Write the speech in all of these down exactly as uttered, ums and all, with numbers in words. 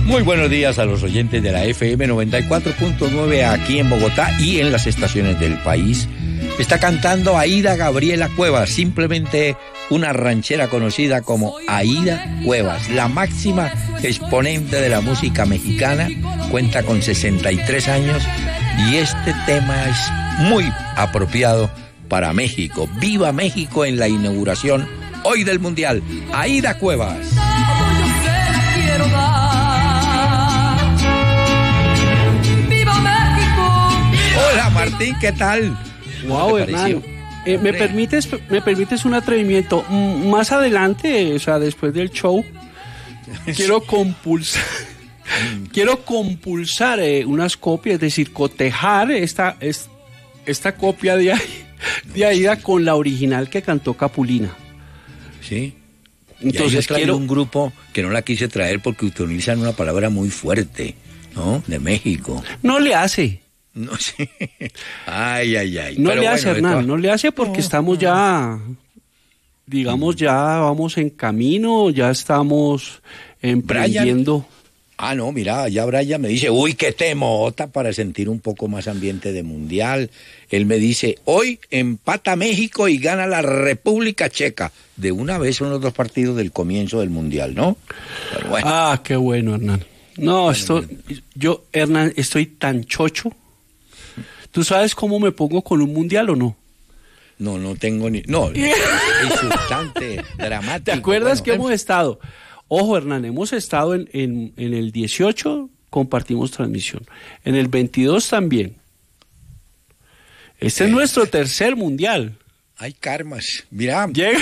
Muy buenos días a los oyentes de la F M noventa y cuatro punto nueve aquí en Bogotá y en las estaciones del país. Está cantando Aída Gabriela Cuevas, simplemente una ranchera conocida como Aída Cuevas, la máxima exponente de la música mexicana, cuenta con sesenta y tres años y este tema es muy apropiado para México. ¡Viva México en la inauguración hoy del Mundial! Aída Cuevas. Hola Martín, ¿qué tal? Wow, hermano. Eh, ¿me permites me permites un atrevimiento? M- más adelante, o sea, después del show, quiero compulsar quiero compulsar eh, unas copias, es decir, cotejar esta es, esta copia de, de Aída con la original que cantó Capulina. Sí. Entonces trae quiero un grupo que no la quise traer porque utilizan una palabra muy fuerte, ¿no? De México. No le hace. No sé. Ay, ay, ay. No Pero le hace, bueno, Hernán, todas... no le hace porque no, estamos ya, digamos, ya vamos en camino, ya estamos emprendiendo. Brian. Ah, no, mira, ya Brian me dice, uy, qué temota para sentir un poco más ambiente de mundial. Él me dice, hoy empata México y gana la República Checa. De una vez son los dos partidos del comienzo del mundial, ¿no? Pero bueno. Ah, qué bueno, Hernán. No, esto, yo, Hernán, estoy tan chocho. ¿Tú sabes cómo me pongo con un mundial o no? No, no tengo ni... No, es insultante, dramático. ¿Te acuerdas bueno, que hemos estado? Ojo, Hernán, hemos estado en, en, en el dieciocho, compartimos transmisión. En el veintidós también. Este eh, es nuestro tercer mundial. Hay karmas. Mira. Llega.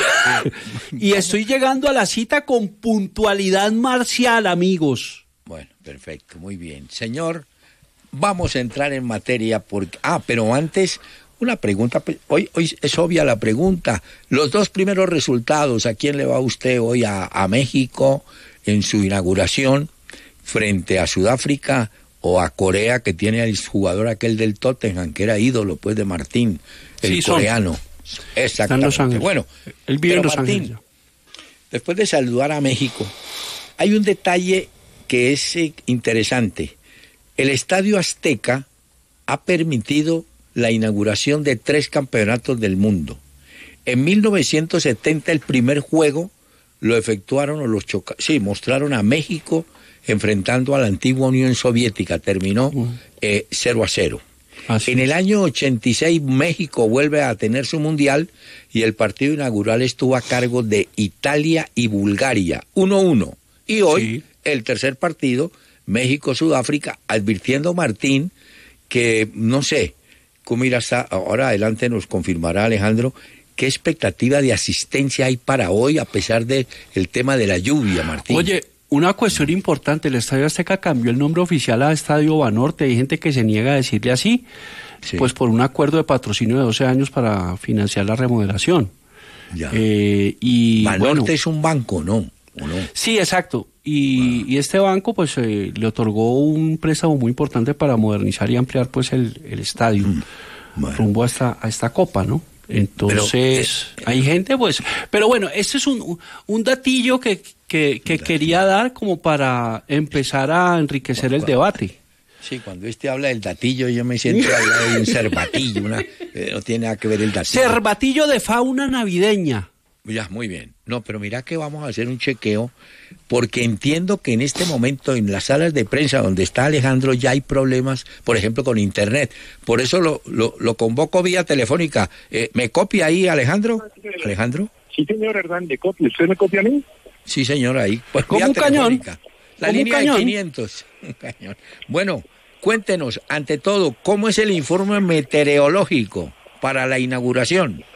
Y estoy llegando a la cita con puntualidad marcial, amigos. Bueno, perfecto, muy bien. Señor, vamos a entrar en materia porque... Ah, pero antes, una pregunta. Hoy, hoy es obvia la pregunta. Los dos primeros resultados, ¿a quién le va usted hoy? ¿A, a México en su inauguración frente a Sudáfrica o a Corea, que tiene al jugador aquel del Tottenham, que era ídolo pues de Martín, el sí, coreano? Exactamente. Bueno, él vive en Los Martín, Ángeles. Después de saludar a México, hay un detalle que es eh, interesante. El Estadio Azteca ha permitido la inauguración de tres campeonatos del mundo. En mil novecientos setenta el primer juego lo efectuaron o los choca, sí, mostraron a México enfrentando a la antigua Unión Soviética, terminó eh, cero a cero. Así en el año ochenta y seis México vuelve a tener su mundial y el partido inaugural estuvo a cargo de Italia y Bulgaria, uno a uno. Y hoy sí, el tercer partido, México-Sudáfrica, advirtiendo Martín que, no sé, cómo irá hasta ahora adelante nos confirmará Alejandro, qué expectativa de asistencia hay para hoy a pesar del tema de la lluvia, Martín. Oye, una cuestión importante, el Estadio Azteca cambió el nombre oficial a Estadio Banorte, hay gente que se niega a decirle así, sí, pues por un acuerdo de patrocinio de doce años para financiar la remodelación. Ya. Eh, y Banorte bueno, es un banco, ¿no? ¿O no? Sí, exacto. Y, ah. y este banco pues eh, le otorgó un préstamo muy importante para modernizar y ampliar pues el, el estadio mm. bueno. rumbo a esta, a esta copa, ¿no? Entonces, pero, eh, hay gente pues... Pero bueno, este es un, un datillo que, que, que quería dar como para empezar a enriquecer bueno, el debate. Sí, cuando este habla del datillo yo me siento hablar de un cervatillo, una, eh, no tiene nada que ver el datillo. Cervatillo de fauna navideña. Ya, muy bien. No, pero mira que vamos a hacer un chequeo, porque entiendo que en este momento en las salas de prensa donde está Alejandro ya hay problemas, por ejemplo, con internet. Por eso lo, lo, lo convoco vía telefónica. Eh, ¿Me copia ahí, Alejandro? ¿Alejandro? Sí, señor Hernán, de copia. ¿Usted me copia a mí? Sí, señor, ahí. Pues, ¿Como un cañón? La línea de quinientos. Un cañón. Bueno, cuéntenos, ante todo, ¿cómo es el informe meteorológico para la inauguración?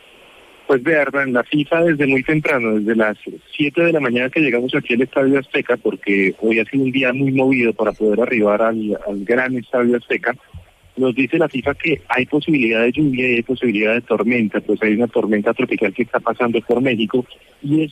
Pues vea, Hernán, la FIFA desde muy temprano, desde las siete de la mañana que llegamos aquí al Estadio Azteca, porque hoy ha sido un día muy movido para poder arribar al, al gran Estadio Azteca, nos dice la FIFA que hay posibilidad de lluvia y hay posibilidad de tormenta, pues hay una tormenta tropical que está pasando por México y es